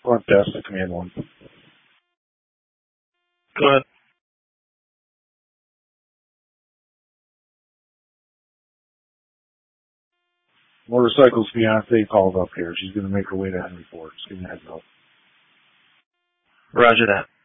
Front desk to command one. Go ahead. Motorcycle's fiance called up here. She's going to make her way to Henry Ford. Just give me a heads up. Roger that.